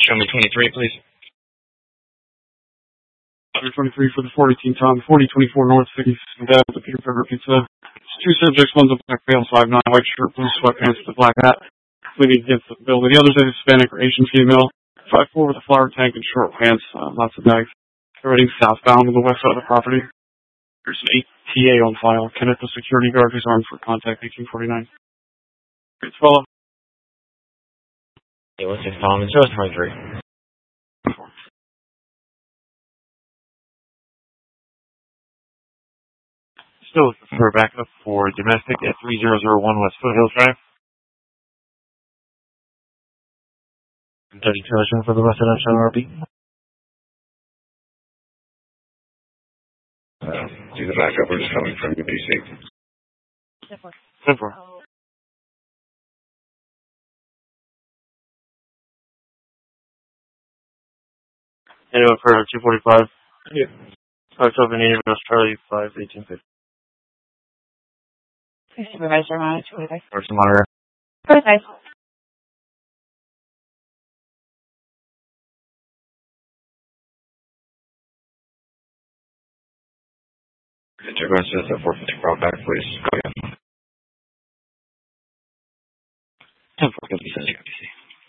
Show me 23, please. 23 for the 418 Tom, 4024 North 50, down at the Peter Pepper Pizza. It's two subjects, one's a black male, 5'9", white shirt, blue sweatpants with a black hat, leaning against the building. The other's a Hispanic or Asian female, 5'4", with a flower tank and short pants, lots of bags. They're heading southbound to the west side of the property. There's an ATA on file. Kenneth, the security guard, who's armed for contact, 1849. Great to follow. Hey, what's this, Tom? It's 23. Still looking for backup for domestic at 3001 West Foothills Drive. 32 for the residential RB. Do the backup. We're just coming from UPC. 10-4. Anyone for 245? Yeah. 57 Indian Australia 51850. Supervisor monitor. Person monitor. Precise. Everyone says that 450 call back, please. Go ahead. 10-4, good to see you.